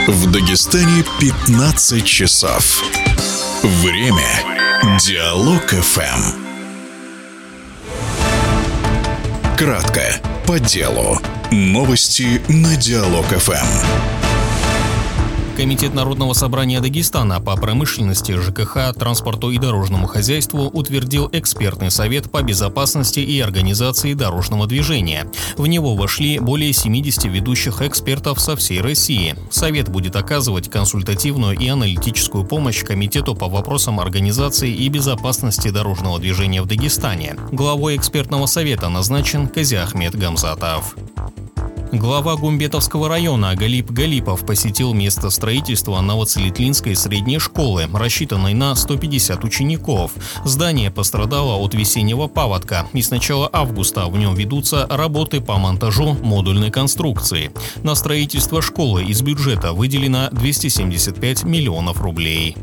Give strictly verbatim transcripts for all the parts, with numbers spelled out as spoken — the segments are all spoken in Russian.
В Дагестане пятнадцать часов. Время Диалог эф эм. Кратко, по делу. Новости на Диалог эф эм. Комитет Народного собрания Дагестана по промышленности, ЖКХ, транспорту и дорожному хозяйству утвердил экспертный совет по безопасности и организации дорожного движения. В него вошли более семидесяти ведущих экспертов со всей России. Совет будет оказывать консультативную и аналитическую помощь Комитету по вопросам организации и безопасности дорожного движения в Дагестане. Главой экспертного совета назначен Казиахмет Гамзатов. Глава Гумбетовского района Галип Галипов посетил место строительства Новоцелетлинской средней школы, рассчитанной на сто пятьдесят учеников. Здание пострадало от весеннего паводка, и с начала августа в нем ведутся работы по монтажу модульной конструкции. На строительство школы из бюджета выделено двести семьдесят пять миллионов рублей.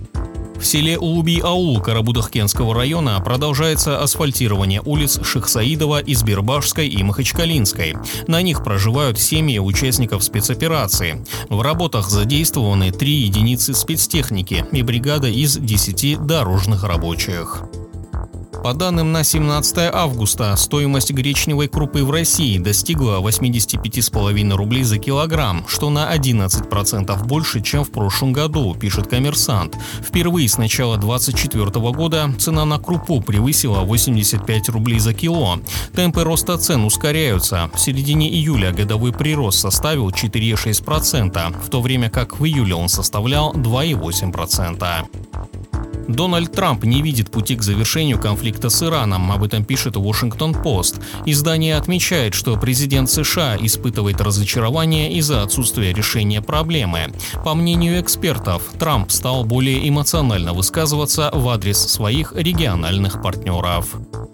В селе Улуби-Аул Карабудахкенского района продолжается асфальтирование улиц Шихсаидова, Избербашской и Махачкалинской. На них проживают семьи участников спецоперации. В работах задействованы три единицы спецтехники и бригада из десяти дорожных рабочих. По данным на семнадцатое августа, стоимость гречневой крупы в России достигла восемьдесят пять целых пять десятых рублей за килограмм, что на одиннадцать процентов больше, чем в прошлом году, пишет «Коммерсант». Впервые с начала двадцать четвёртого года цена на крупу превысила восемьдесят пять рублей за кило. Темпы роста цен ускоряются. В середине июля годовой прирост составил четыре целых шесть десятых процента, в то время как в июле он составлял два целых восемь десятых процента. Дональд Трамп не видит пути к завершению конфликта с Ираном, об этом пишет Washington-Post. Издание отмечает, что президент США испытывает разочарование из-за отсутствия решения проблемы. По мнению экспертов, Трамп стал более эмоционально высказываться в адрес своих региональных партнеров.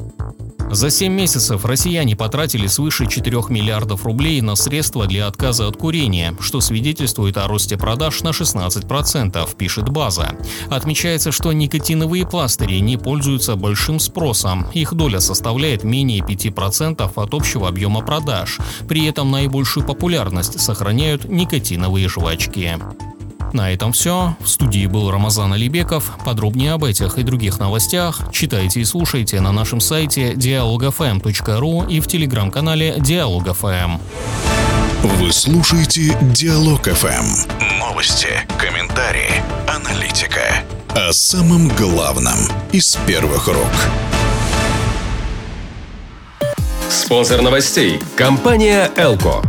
За семь месяцев россияне потратили свыше четырёх миллиардов рублей на средства для отказа от курения, что свидетельствует о росте продаж на шестнадцать процентов, пишет «База». Отмечается, что никотиновые пластыри не пользуются большим спросом. Их доля составляет менее пяти процентов от общего объема продаж. При этом наибольшую популярность сохраняют никотиновые жвачки. На этом все. В студии был Рамазан Алибеков. Подробнее об этих и других новостях читайте и слушайте на нашем сайте диалог эф эм точка ру и в телеграм-канале Диалог эф эм. Вы слушаете Диалог эф эм. Новости, комментарии, аналитика. О самом главном из первых рук. Спонсор новостей – компания «Элко».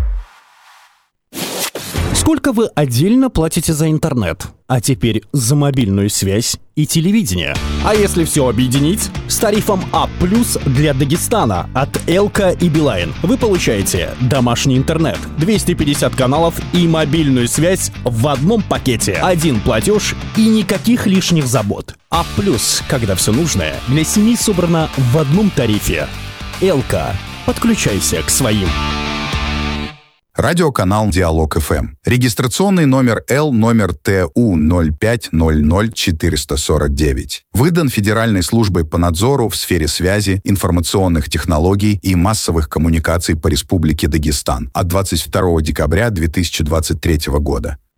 Сколько вы отдельно платите за интернет? А теперь за мобильную связь и телевидение. А если все объединить? С тарифом А плюс для Дагестана от Элко и Билайн вы получаете домашний интернет, двести пятьдесят каналов и мобильную связь в одном пакете. Один платеж и никаких лишних забот. А плюс, когда все нужное для семьи собрано в одном тарифе. Элко. Подключайся к своим. Радиоканал Диалог эф эм. Регистрационный номер Л номер Т У ноль пять ноль ноль четыре четыре девять. Выдан Федеральной службой по надзору в сфере связи, информационных технологий и массовых коммуникаций по Республике Дагестан от двадцать второго декабря две тысячи двадцать третьего года.